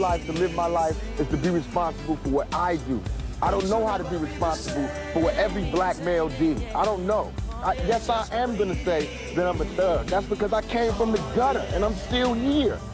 life, to live my life, is to be responsible for what I do. I don't know how to be responsible for what every black male did. I don't know. Yes, I am gonna say that I'm a thug. That's because I came from the gutter and I'm still here.